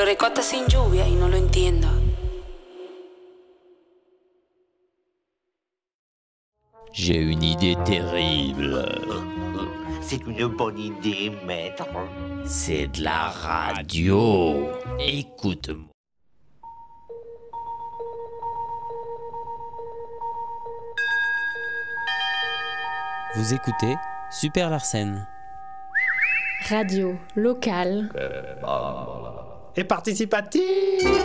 Floricotta sin lluvia y no lo entiendo. J'ai une idée terrible. C'est une bonne idée, maître. C'est de la radio. Écoute-moi. Vous écoutez Super Larsen. Radio locale Et participative.